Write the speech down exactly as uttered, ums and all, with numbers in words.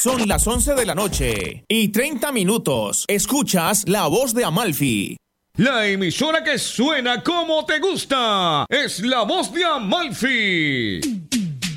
Son las once de la noche y treinta minutos. Escuchas La Voz de Amalfi. La emisora que suena como te gusta es La Voz de Amalfi.